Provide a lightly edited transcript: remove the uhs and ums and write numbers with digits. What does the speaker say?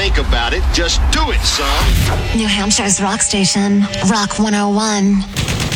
think about it. Just do it, son. New Hampshire's rock station, Rock 101.